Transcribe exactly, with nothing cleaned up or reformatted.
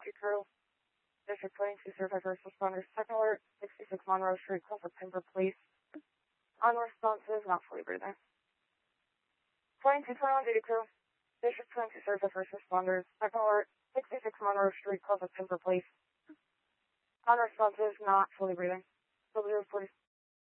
rescue crew. District twenty-two certified first responders. Second alert, sixty-six Monroe Street, call for Pember Police. Unresponsive, not fully breathing. twenty-two twenty-one duty crew. District twenty-two certified first responders. Second alert, sixty-six Monroe Street, call for Pember Police. Unresponsive, not fully breathing. W forty.